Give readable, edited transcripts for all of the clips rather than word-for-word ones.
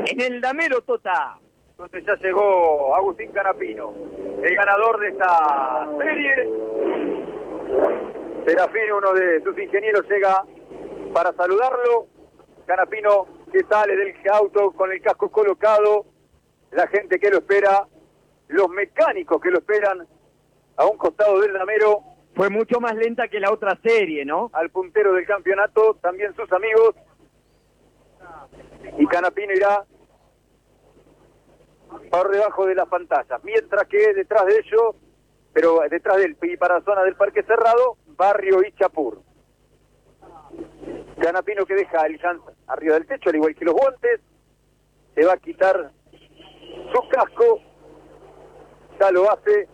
en el Damero Tota. Entonces ya llegó Agustín Canapino, el ganador de esta serie. Serafín, uno de sus ingenieros, llega para saludarlo. Canapino que sale del auto con el casco colocado, la gente que lo espera, los mecánicos que lo esperan a un costado del Damero. Fue mucho más lenta que la otra serie, ¿no? Al puntero del campeonato, también sus amigos. Y Canapino irá por debajo de las pantallas, mientras que detrás de ellos, pero detrás del y para la zona del Parque Cerrado, Barrio y Chapur. Canapino que deja el Jans arriba del techo, al igual que los guantes, se va a quitar su casco, ya lo hace,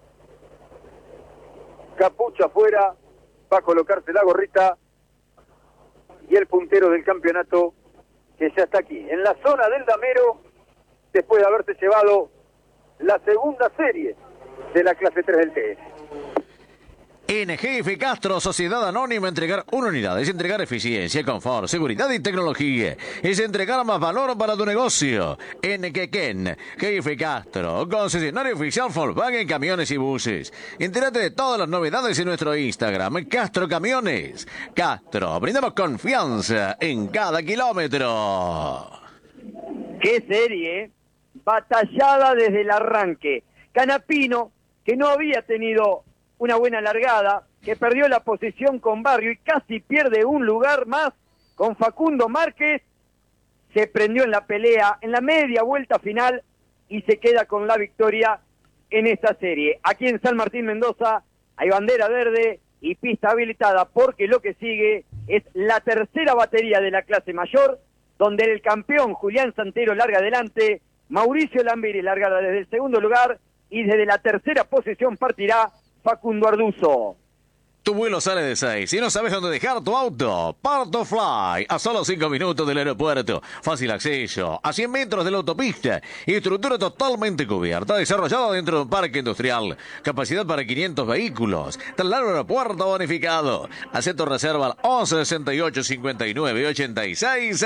capucha afuera, va a colocarse la gorrita, y el puntero del campeonato que ya está aquí, en la zona del Damero, después de haberse llevado la segunda serie de la clase 3 del TS. En GF Castro, Sociedad Anónima, entregar una unidad es entregar eficiencia, confort, seguridad y tecnología. Es entregar más valor para tu negocio. En Quequén, GF Castro, concesionario oficial Volkswagen Camiones y Buses. Entérate de todas las novedades en nuestro Instagram, Castro Camiones. Castro, brindamos confianza en cada kilómetro. ¡Qué serie! Batallada desde el arranque. Canapino, que no había tenido una buena largada, que perdió la posición con Barrio y casi pierde un lugar más con Facundo Márquez, se prendió en la pelea en la media vuelta final y se queda con la victoria en esta serie. Aquí en San Martín Mendoza hay bandera verde y pista habilitada, porque lo que sigue es la tercera batería de la clase mayor, donde el campeón Julián Santero larga adelante, Mauricio Lambiri largará desde el segundo lugar y desde la tercera posición partirá Facundo Arduzo. Tu vuelo sale de 6 y no sabes dónde dejar tu auto. Parto Fly, a solo 5 minutos del aeropuerto. Fácil acceso, a 100 metros de la autopista. Estructura totalmente cubierta, desarrollada dentro de un parque industrial. Capacidad para 500 vehículos. Traslado al aeropuerto bonificado. Acepto reserva al 11 68 59 86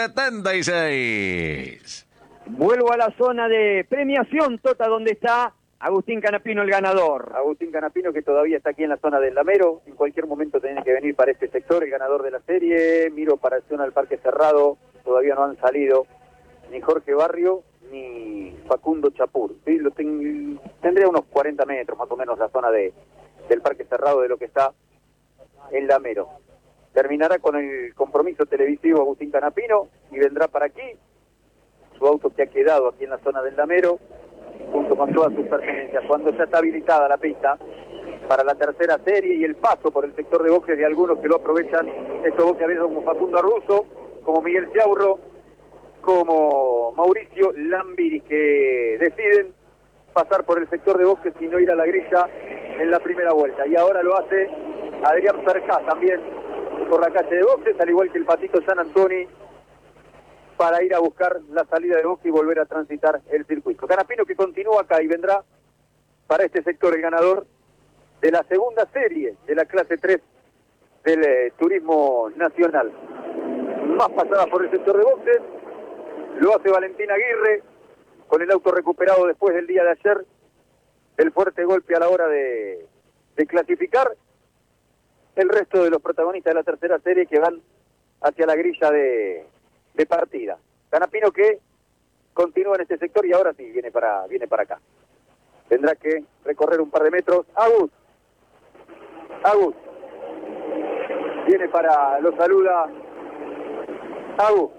76. Vuelvo a la zona de premiación, Tota, donde está Agustín Canapino, el ganador. Agustín Canapino, que todavía está aquí en la zona del Damero, en cualquier momento tiene que venir para este sector, el ganador de la serie. Miro para la zona del Parque Cerrado, todavía no han salido ni Jorge Barrio ni Facundo Chapur. ¿Sí? Tendría unos 40 metros más o menos la zona del Parque Cerrado de lo que está el Damero. Terminará con el compromiso televisivo Agustín Canapino y vendrá para aquí. Su auto que ha quedado aquí en la zona del Damero, junto con todas sus pertenencias, cuando ya está habilitada la pista para la tercera serie y el paso por el sector de boxes de algunos que lo aprovechan, estos boxes a veces como Facundo Arruzo, como Miguel Ciaurro, como Mauricio Lambiri, que deciden pasar por el sector de boxes y no ir a la grilla en la primera vuelta. Y ahora lo hace Adrián Percá también por la calle de boxes, al igual que el Patito San Antoni, para ir a buscar la salida de boxe y volver a transitar el circuito. Canapino que continúa acá y vendrá para este sector el ganador de la segunda serie de la clase 3 del turismo nacional. Más pasada por el sector de boxes, lo hace Valentín Aguirre con el auto recuperado después del día de ayer, el fuerte golpe a la hora de clasificar. El resto de los protagonistas de la tercera serie que van hacia la grilla de partida. Canapino que continúa en este sector y ahora sí viene para acá. Tendrá que recorrer un par de metros. Agus viene lo saluda Agus.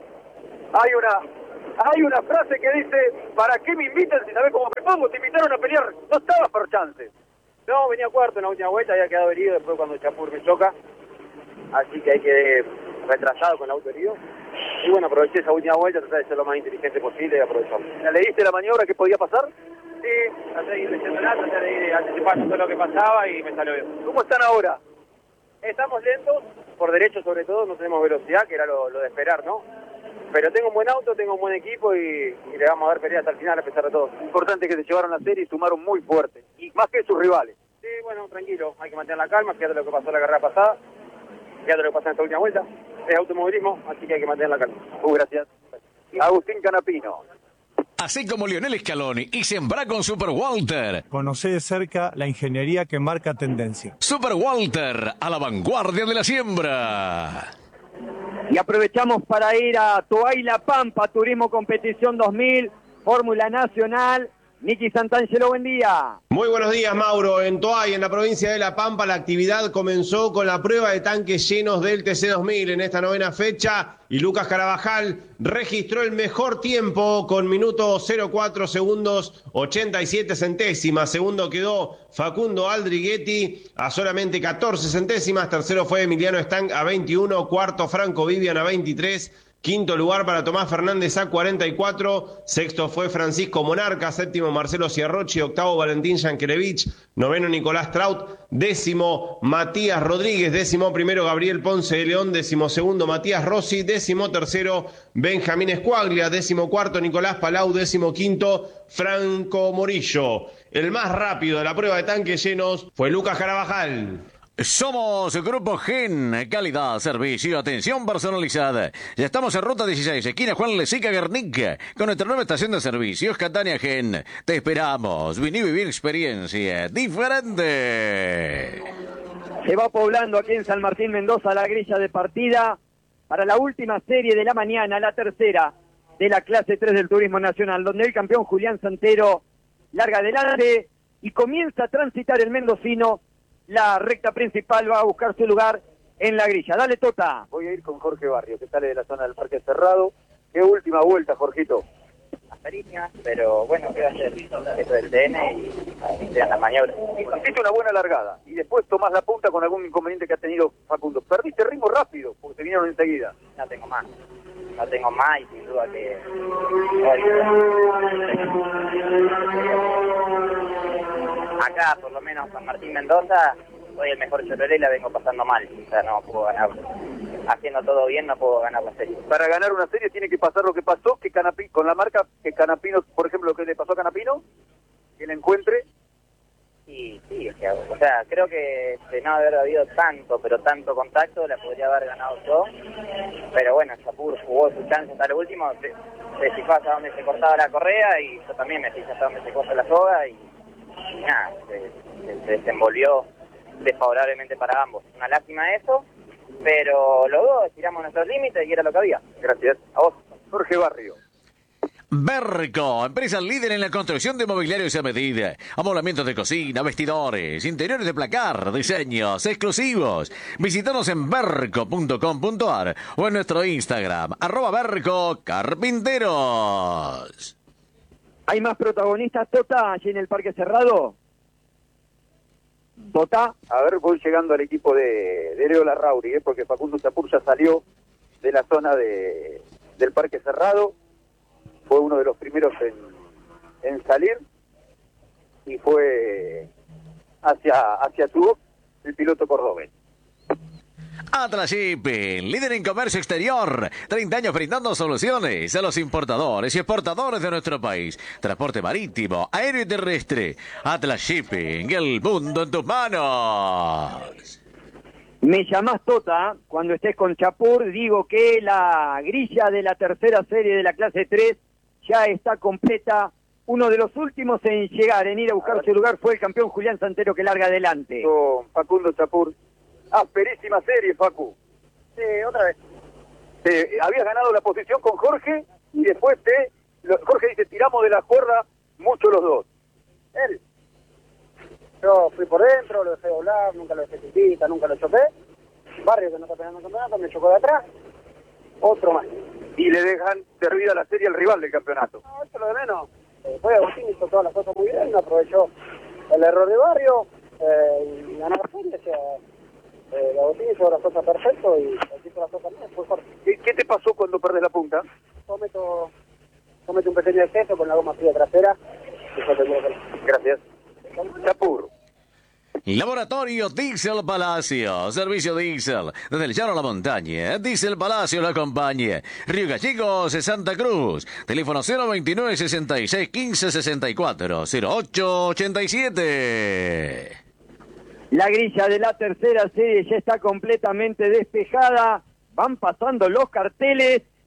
Hay una frase que dice: ¿para qué me invitan si sabés cómo me pongo? Te invitaron a pelear, no estabas por chances. No, venía cuarto en la última vuelta, había quedado herido después cuando Chapur me choca, así que hay que retrasado con el auto herido. Y bueno, aproveché esa última vuelta, traté de ser lo más inteligente posible y aprovecharlo. ¿La leíste la maniobra que podía pasar? Sí, traté de ir leyéndola, traté de ir anticipando todo lo que pasaba y me salió bien. ¿Cómo están ahora? Estamos lentos, por derecho sobre todo, no tenemos velocidad, que era lo de esperar, ¿no? Pero tengo un buen auto, tengo un buen equipo y le vamos a dar pelea hasta el final a pesar de todo. Importante que se llevaron la serie y sumaron muy fuerte, y más que sus rivales. Sí, bueno, tranquilo, hay que mantener la calma, fíjate lo que pasó la carrera pasada, fíjate lo que pasó en esta última vuelta. Es automovilismo, así que hay que mantener la calma. Gracias. Agustín Canapino, Así como Lionel Scaloni y sembrá con Super Walter. Conocé de cerca la ingeniería que marca tendencia. Super Walter, a la vanguardia de la siembra. Y aprovechamos para ir a Toay La Pampa, Turismo Competición 2000, Fórmula Nacional. Niki Santangelo, buen día. Muy buenos días, Mauro. En Toay, en la provincia de La Pampa, la actividad comenzó con la prueba de tanques llenos del TC2000 en esta 9ª fecha y Lucas Carabajal registró el mejor tiempo con minuto 04 segundos 87 centésimas. Segundo quedó Facundo Aldriguetti a solamente 14 centésimas. Tercero fue Emiliano Stang a 21. Cuarto Franco Vivian a 23. Quinto lugar para Tomás Fernández a 44, sexto fue Francisco Monarca, séptimo Marcelo Ciarrochi, octavo Valentín Yankelevich, noveno Nicolás Traut, décimo Matías Rodríguez, décimo primero Gabriel Ponce de León, décimo segundo Matías Rossi, décimo tercero Benjamín Escuaglia, décimo cuarto Nicolás Palau, décimo quinto Franco Morillo. El más rápido de la prueba de tanques llenos fue Lucas Carabajal. Somos Grupo Gen, calidad, servicio, atención personalizada. Ya estamos en Ruta 16, esquina Juan Lezica Guernica, con nuestra nueva estación de servicios, Catania Gen. Te esperamos, vení a vivir experiencia diferente. Se va poblando aquí en San Martín Mendoza la grilla de partida para la última serie de la mañana, la tercera de la clase 3 del Turismo Nacional, donde el campeón Julián Santero larga adelante y comienza a transitar el mendocino. La recta principal va a buscar su lugar en la grilla. Dale, Tota. Voy a ir con Jorge Barrio, que sale de la zona del Parque Cerrado. Qué última vuelta, Jorgito. Cariña, pero bueno, ¿qué va a hacer? Esto del TN y te dan las maniobras. Hiciste una buena largada y después tomás la punta con algún inconveniente que ha tenido Facundo. Perdiste ritmo rápido porque te vinieron enseguida. No tengo más y sin duda que... Acá, por lo menos, San Martín Mendoza, soy el mejor Chevrolet y la vengo pasando mal. O sea, no puedo ganar. Haciendo todo bien, no puedo ganar la serie. Para ganar una serie tiene que pasar lo que pasó, que con la marca que Canapino, por ejemplo, lo que le pasó a Canapino, que le encuentre. Sí, o sea, creo que de no haber habido tanto contacto, la podría haber ganado yo. Pero bueno, Chapur jugó su chance hasta lo último, se fijó hasta donde se cortaba la correa y yo también me fijé hasta donde se corta la soga y nada, se desenvolvió desfavorablemente para ambos. Una lástima eso, pero los dos estiramos nuestros límites y era lo que había. Gracias. A vos, Jorge Barrio. Berco, empresa líder en la construcción de mobiliarios a medida, amoblamientos de cocina, vestidores, interiores de placar, diseños exclusivos. Visítanos en berco.com.ar o en nuestro Instagram, @bercocarpinteros. ¿Hay más protagonistas, Tota, allí en el Parque Cerrado? Tota. A ver, voy llegando al equipo de Leo Larrauri, porque Facundo Chapur ya salió de la zona del Parque Cerrado. Fue uno de los primeros en salir y fue hacia su el piloto cordobés. Atlas Shipping, líder en comercio exterior, 30 años brindando soluciones a los importadores y exportadores de nuestro país. Transporte marítimo, aéreo y terrestre. Atlas Shipping, el mundo en tus manos. Me llamás, Tota, cuando estés con Chapur. Digo que la grilla de la tercera serie de la clase 3 ya está completa. Uno de los últimos en llegar, en ir a buscar su lugar, fue el campeón Julián Santero, que larga adelante. Con Facundo Chapur. Asperísima serie, Facu. Sí, otra vez. Habías ganado la posición con Jorge y después Jorge dice, tiramos de la cuerda mucho los dos. Él. Yo fui por dentro, lo dejé doblar, nunca lo dejé chiquita, nunca lo choqué. Barrio, que no está peleando el campeonato, me chocó de atrás. Otro más. Y le dejan servida la serie al rival del campeonato. No, eso es lo de menos. Después Agustín hizo todas las cosas muy bien, aprovechó el error de Barrio y ganó la serie. O sea, Agustín hizo las cosas perfecto y hizo las cosas bien, fue fuerte. ¿Qué te pasó cuando perdés la punta? Cometo un pequeño exceso con la goma fría trasera. Gracias. Chapur. Laboratorio Diesel Palacio, servicio Diesel, desde el llano a la montaña, Diesel Palacio lo acompaña. Río Gallegos, Santa Cruz, teléfono 029 66 15 64 08 87. La grilla de la tercera serie ya está completamente despejada. Van pasando los carteles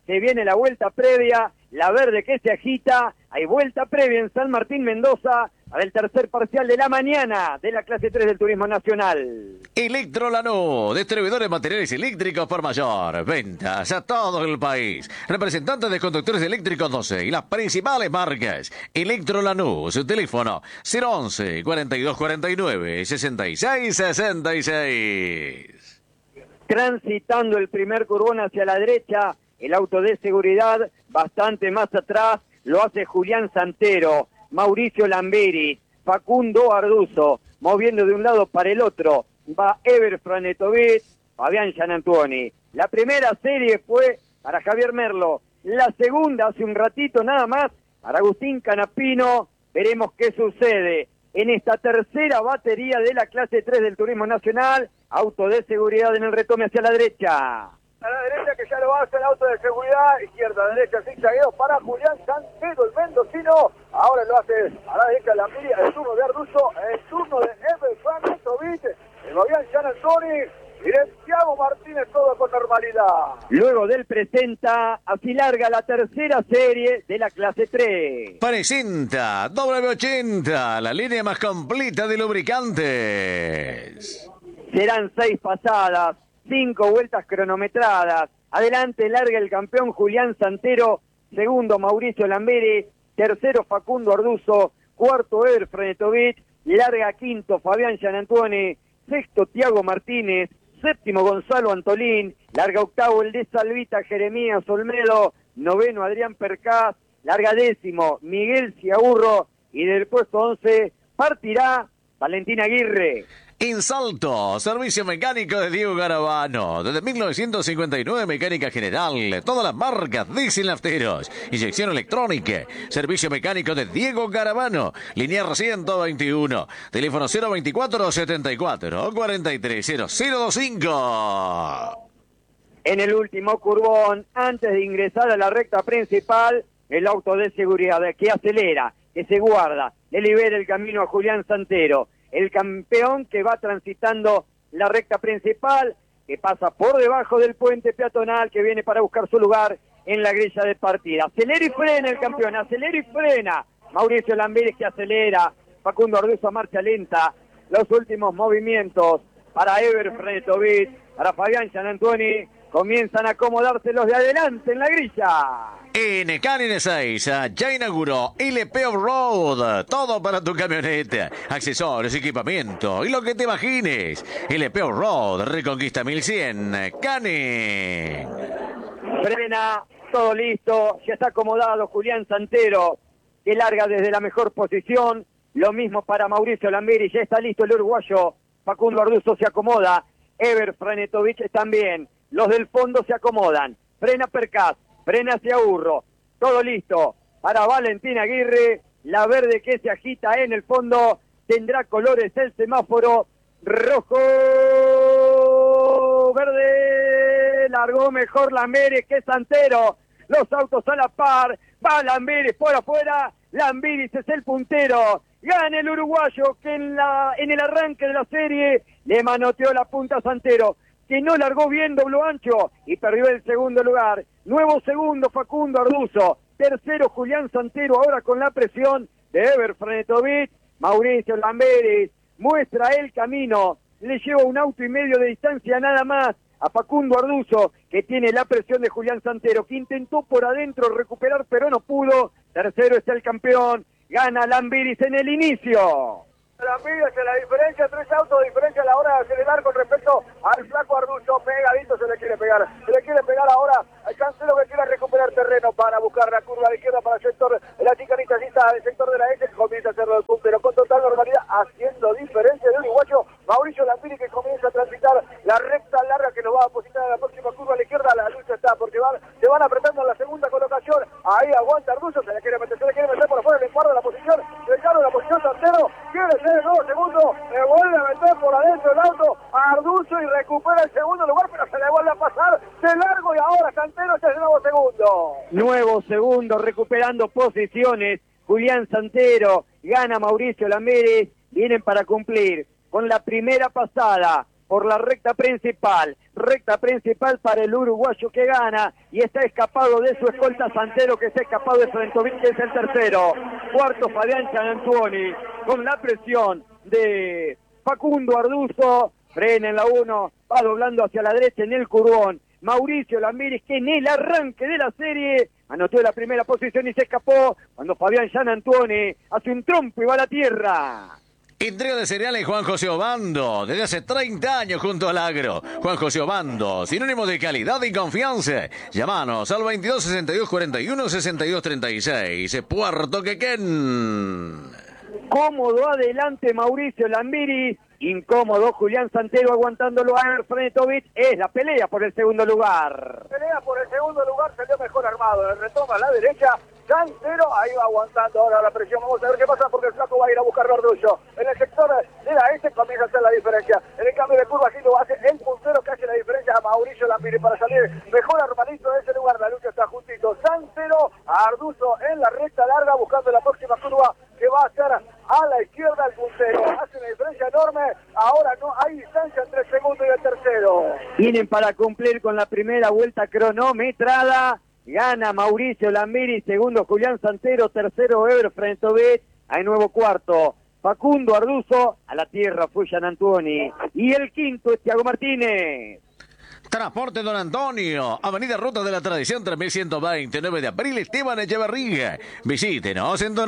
se viene la vuelta previa, la verde que se agita, hay vuelta previa en San Martín Mendoza para el tercer parcial de la mañana de la clase 3 del Turismo Nacional. Electro Lanús, distribuidores de materiales eléctricos por mayor, ventas a todo el país, representantes de conductores eléctricos 12 y las principales marcas. Electro Lanús, su teléfono 011 4249 6666. Transitando el primer curbón hacia la derecha, el auto de seguridad bastante más atrás lo hace Julián Santero, Mauricio Lamberi, Facundo Arduzo, moviendo de un lado para el otro, va Ever Franetovic, Fabián Gianantuoni. La primera serie fue para Javier Merlo, la segunda hace un ratito nada más para Agustín Canapino. Veremos qué sucede en esta tercera batería de la clase 3 del Turismo Nacional, auto de seguridad en el retome hacia la derecha. A la derecha que ya lo hace el auto de seguridad, izquierda, derecha, zigzagueo para Julián Santero, el mendocino. Ahora lo hace a la derecha Lamberi, el turno de Arduzo, el turno de Ever Franetovic, el Fabián Gianantuoni y de Thiago Martínez, todo con normalidad. Luego del presenta, así larga la tercera serie de la clase 3. Presenta W80, la línea más completa de lubricantes. Serán 6 pasadas, 5 vueltas cronometradas. Adelante larga el campeón Julián Santero, segundo Mauricio Lamberi, tercero Facundo Arduzo, cuarto Ever Franetovic, larga quinto Fabián Gianantuoni, sexto Thiago Martínez, séptimo Gonzalo Antolín, larga octavo el de Salvita Jeremías Olmedo, noveno Adrián Percás, larga décimo Miguel Ciaurro y del puesto 11 partirá Valentín Aguirre. En Salto, servicio mecánico de Diego Garavano. Desde 1959, mecánica general, todas las marcas, diésel nafteros, inyección electrónica, servicio mecánico de Diego Garavano, Linier 121, teléfono 024 74 43 0025. En el último curbón, antes de ingresar a la recta principal, el auto de seguridad que acelera, que se guarda, le libera el camino a Julián Santero. El campeón que va transitando la recta principal, que pasa por debajo del puente peatonal, que viene para buscar su lugar en la grilla de partida. Acelera y frena el campeón, acelera y frena. Mauricio Lamberi que acelera, Facundo Arduzo a marcha lenta. Los últimos movimientos para Ever Franetovic, para Fabián Gianantuoni, comienzan a acomodarse los de adelante en la grilla. En Canin 6 ya inauguró LP Off-Road. Todo para tu camioneta. Accesorios, equipamiento y lo que te imagines. LP Off-Road, Reconquista 1100. Canin. Frena, todo listo. Ya está acomodado Julián Santero, que larga desde la mejor posición. Lo mismo para Mauricio Lamberi. Ya está listo el uruguayo. Facundo Arduzo se acomoda. Ever Franetovic también. Los del fondo se acomodan. Frena Percás. Frena Ciaurro, todo listo para Valentín Aguirre, la verde que se agita en el fondo, tendrá colores el semáforo, rojo, verde, largó mejor Lamberi que Santero, los autos a la par, va Lamberi por afuera, Lamberi es el puntero, gana el uruguayo que en el arranque de la serie le manoteó la punta a Santero, que no largó bien dobló ancho y perdió el segundo lugar. Nuevo segundo Facundo Arduzo, tercero Julián Santero, ahora con la presión de Ever Franetovic. Mauricio Lamberi muestra el camino, le lleva un auto y medio de distancia nada más a Facundo Arduzo, que tiene la presión de Julián Santero, que intentó por adentro recuperar pero no pudo. Tercero está el campeón, gana Lamberi en el inicio. Lamberi hace la diferencia, 3 autos de diferencia a la hora de acelerar con respecto al flaco Arduzo, pegadito se le quiere pegar ahora al Cancelo que quiere recuperar terreno para buscar la curva de izquierda para el sector de la chicanita del sector de la S, que comienza a hacerlo el puntero con total normalidad, haciendo diferencia de uruguayo Mauricio Lamberi, que comienza a transitar la recta larga que lo va a posicionar a la próxima curva a la izquierda. La lucha está porque se van apretando en la segunda colocación, ahí aguanta Arduzo, se le quiere meter por afuera, le guarda la posición, Santero, quiere ser el nuevo segundo, le vuelve a meter por adentro el auto a Arduzo y recupera el segundo lugar, pero se le vuelve a pasar de largo y ahora Santero es el nuevo segundo. Nuevo segundo, recuperando posiciones, Julián Santero, gana Mauricio Lamberi, vienen para cumplir con la primera pasada por la recta principal, recta principal para el uruguayo que gana y está escapado de su escolta Santero, que está escapado de Frentovic, que es el tercero. Cuarto Fabián Gianantuoni con la presión de Facundo Arduzo, frena en la 1, va doblando hacia la derecha en el curvón. Mauricio Lambiris, que en el arranque de la serie anotó la primera posición y se escapó cuando Fabián Gianantuoni hace un trompo y va a la tierra. Entrega de cereales Juan José Obando, desde hace 30 años junto al agro. Juan José Obando, sinónimo de calidad y confianza. Llámanos al 22 62 41 62 36. Puerto Quequén. Cómodo adelante Mauricio Lambiris, incómodo Julián Santero aguantándolo a Frentovic. Es la pelea por el segundo lugar. Pelea por el segundo lugar, salió mejor armado. Le retoma a la derecha. Santero, ahí va aguantando ahora la presión. Vamos a ver qué pasa porque el flaco va a ir a buscar Verdullo. En el sector de la S comienza a hacer la diferencia. En el cambio de curva aquí lo hace el puntero que hace la diferencia a Mauricio Lambiris para salir mejor armadito de ese lugar. La lucha está justito. Santero, Arduzo en la recta larga buscando la próxima curva que va a hacer a la izquierda el puntero. Hace una diferencia enorme. Ahora no hay distancia entre el segundo y el tercero. Vienen para cumplir con la primera vuelta cronometrada. Gana Mauricio Lambiris, segundo Julián Santero, tercero Eber Frentovic, hay nuevo cuarto Facundo Arduzo, a la tierra fue Gianantuoni y el quinto es Thiago Martínez. Transporte Don Antonio, Avenida Ruta de la Tradición 3120, 9 de abril, Esteban Echeverría. Visítenos en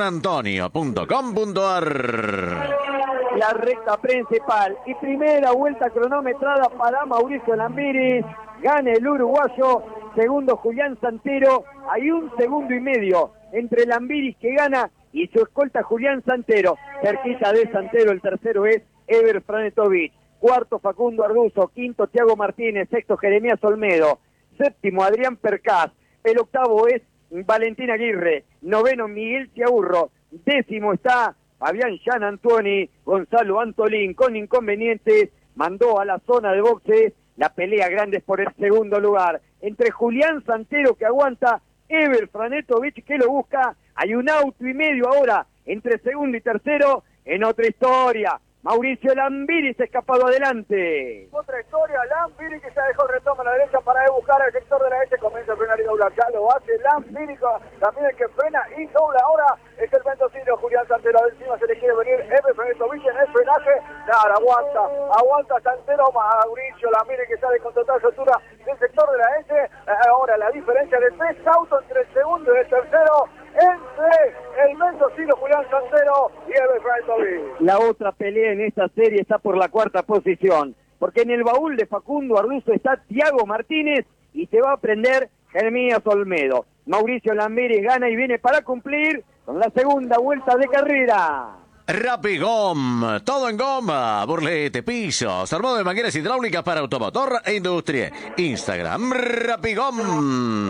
donantonio.com.ar. La recta principal y primera vuelta cronometrada para Mauricio Lambiris. Gana el uruguayo, segundo Julián Santero. Hay un segundo y medio entre Lambiris que gana y su escolta Julián Santero. Cerquita de Santero, el tercero es Eber Frentovic. Cuarto Facundo Arduzo, quinto Thiago Martínez, sexto Jeremías Olmedo, séptimo Adrián Percás, el octavo es Valentín Aguirre, noveno Miguel Ciaurro, décimo está Fabián Gianantuoni. Gonzalo Antolín con inconvenientes mandó a la zona de boxes. La pelea grande es por el segundo lugar entre Julián Santero que aguanta, Eber Frentovic que lo busca. Hay un auto y medio ahora entre segundo y tercero. En otra historia, Mauricio Lambiris escapado adelante. Otra historia, Lambiris que ya dejó el retoma a la derecha para buscar el sector de la S, comienza a frenar y doblar, ya lo hace Lambiris, también el que frena y dobla ahora es el mendocino Julián Santero, encima se le quiere venir Eber Frentovic en el frenaje, claro, aguanta Santero, Mauricio Lambiris que sale con total soltura del sector de la S, ahora la diferencia de 3 autos entre el segundo y el tercero, entre el mendocino Julián Santero y Eber Frentovic. La otra pelea en esta serie está por la cuarta posición, porque en el baúl de Facundo Arduzo está Thiago Martínez y se va a prender Jeremías Olmedo. Mauricio Lambiris gana y viene para cumplir con la segunda vuelta de carrera. Rapigom, todo en goma, burlete, pisos, armado de mangueras hidráulicas para automotor e industria. Instagram, Rapigom.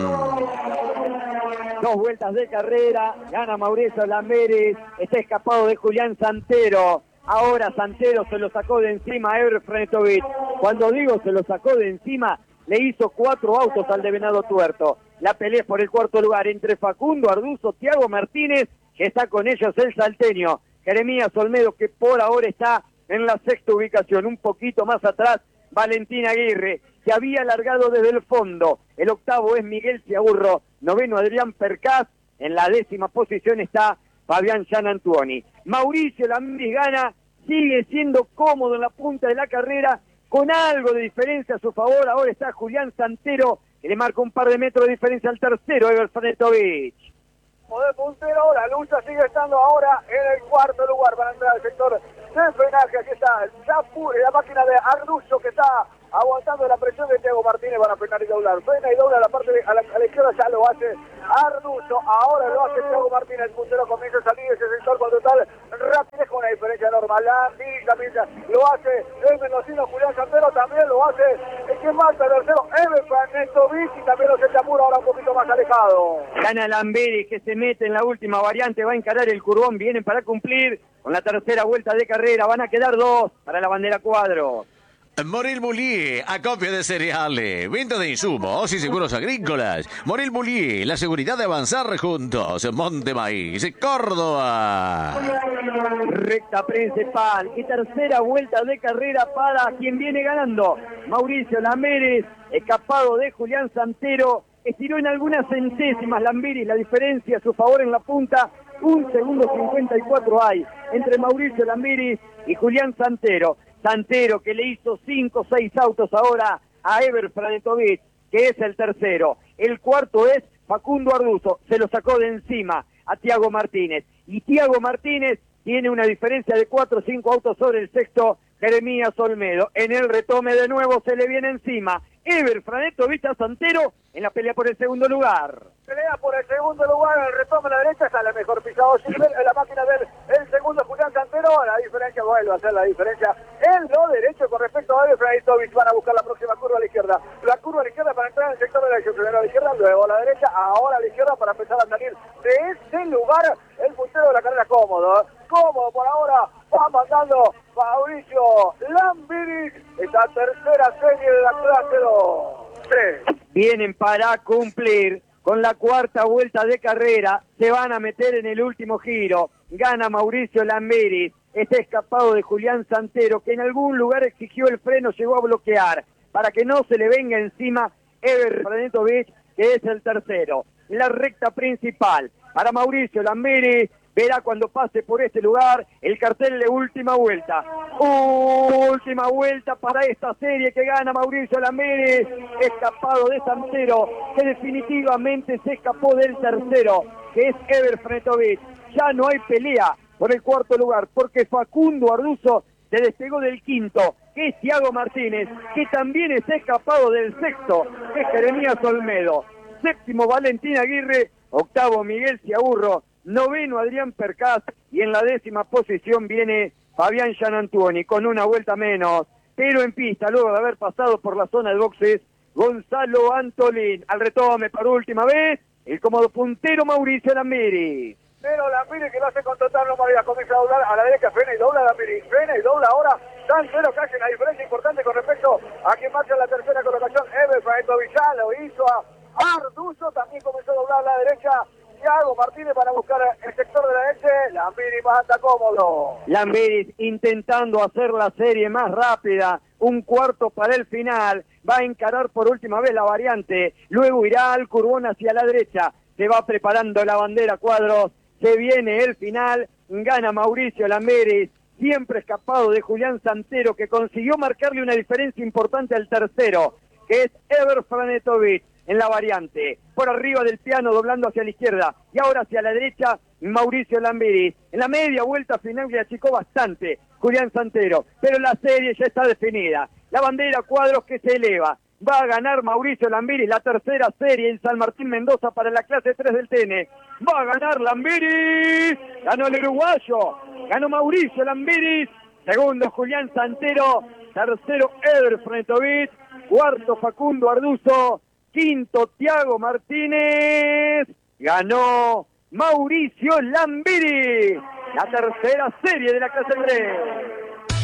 2 vueltas de carrera, gana Mauricio Lambiris, está escapado de Julián Santero. Ahora Santero se lo sacó de encima a Eber Frentovic. Cuando digo se lo sacó de encima, le hizo 4 autos al de Venado Tuerto. La pelea por el cuarto lugar entre Facundo Arduzo, Thiago Martínez, que está con ellos el salteño, Jeremías Olmedo, que por ahora está en la sexta ubicación. Un poquito más atrás, Valentín Aguirre, que había largado desde el fondo. El octavo es Miguel Ciaurro, noveno Adrián Percás, en la 10ª posición está Fabián Gianantuoni. Mauricio Lambiris gana, sigue siendo cómodo en la punta de la carrera, con algo de diferencia a su favor. Ahora está Julián Santero, que le marca un par de metros de diferencia al tercero, Eber Frentovic. De puntero, la lucha sigue estando ahora en el cuarto lugar para entrar al sector de frenaje. Aquí está la máquina de Arduzo que está aguantando la presión de Thiago Martínez para frenar y doblar. Frena y dobla la parte a la izquierda, ya lo hace Arduzo. Ahora lo hace Thiago Martínez. El puntero comienza a salir de ese sector con total rapidez, con una diferencia normal. Lambiris también lo hace el mendocino Julián Santero, también lo hace el que marca el tercero, Eber Frentovic, y también lo se apura ahora un poquito más alejado. Gana Lambiris, que se mete en la última variante, va a encarar el curvón, vienen para cumplir con la tercera vuelta de carrera, van a quedar 2 para la bandera cuadro. Moril Bullier, acopio de cereales, venta de insumos y seguros agrícolas. Moril Bullier, la seguridad de avanzar juntos. Monte Maíz, Córdoba. Recta principal y tercera vuelta de carrera para quien viene ganando. Mauricio Lambiris, escapado de Julián Santero. Estiró en algunas centésimas Lambiris la diferencia a su favor en la punta. 1 segundo 54 hay entre Mauricio Lambiris y Julián Santero. Santero que le hizo 5 o 6 autos ahora a Ever Franetovic, que es el tercero. El cuarto es Facundo Arduzo, se lo sacó de encima a Tiago Martínez. Y Tiago Martínez tiene una diferencia de 4 o 5 autos sobre el sexto, Jeremías Olmedo. En el retome de nuevo se le viene encima Ever Franetovic a Santero en la pelea por el segundo lugar. Pelea por el segundo lugar, el retome a la derecha, está la mejor pisado Silver, en la máquina del el segundo Julián Santero, la diferencia vuelve a ser la diferencia en lo derecho con respecto a Ever Franetovic. Van a buscar la próxima curva a la izquierda, la curva a la izquierda para entrar en el sector de la derecha, primero a la izquierda, luego a la derecha, ahora a la izquierda para empezar a salir de ese lugar el puntero de la carrera cómodo, cómodo por ahora, va mandando Mauricio Lambiris, esta tercera serie de la clase 2. Vienen para cumplir con la cuarta vuelta de carrera, se van a meter en el último giro, gana Mauricio Lambiris, está escapado de Julián Santero, que en algún lugar exigió el freno, llegó a bloquear, para que no se le venga encima Ever Franetovic, que es el tercero. La recta principal para Mauricio Lambiris, verá cuando pase por este lugar el cartel de última vuelta. Última vuelta para esta serie que gana Mauricio Lambiris, escapado de Santero, que definitivamente se escapó del tercero, que es Ever Franetovic. Ya no hay pelea por el cuarto lugar, porque Facundo Arduzo se despegó del quinto, que es Tiago Martínez, que también está escapado del sexto, que es Jeremías Olmedo. Séptimo Valentín Aguirre, octavo Miguel Ciaburro, noveno Adrián Percaz, y en la 10ª posición viene Fabián Gianantuoni con una vuelta menos, pero en pista, luego de haber pasado por la zona de boxes, Gonzalo Antolín. Al retome por última vez, el cómodo puntero Mauricio Lambiris. Pero Lambiris que lo hace con total normalidad, comienza a doblar a la derecha, frena y dobla Lambiris, frena y dobla ahora Santero, que hace una diferencia importante con respecto a quien marcha en la tercera colocación. Ever Franetovic ya lo hizo a Arduzo, también comenzó a doblar a la derecha Tiago Martínez para buscar el sector de la derecha. Lambiris más anda cómodo. Lambiris intentando hacer la serie más rápida, un cuarto para el final, va a encarar por última vez la variante, luego irá al curvón hacia la derecha, se va preparando la bandera cuadros, se viene el final, gana Mauricio Lambiris, siempre escapado de Julián Santero, que consiguió marcarle una diferencia importante al tercero, que es Ever Franetovic. En la variante, por arriba del piano, doblando hacia la izquierda, y ahora hacia la derecha, Mauricio Lambiris. En la media vuelta final le achicó bastante Julián Santero, pero la serie ya está definida. La bandera cuadros que se eleva. Va a ganar Mauricio Lambiris la tercera serie en San Martín Mendoza para la clase 3 del TN. Va a ganar Lambiris. Ganó el uruguayo. Ganó Mauricio Lambiris. Segundo Julián Santero. Tercero Ever Franetovic. Cuarto Facundo Arduzo. Quinto, Tiago Martínez. Ganó Mauricio Lambiris, la tercera serie de la clase 3.